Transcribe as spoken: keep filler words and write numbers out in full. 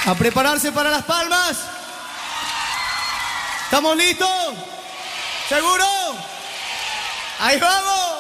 A prepararse para las palmas. ¿Estamos listos? ¿Seguro? ¡Ahí vamos!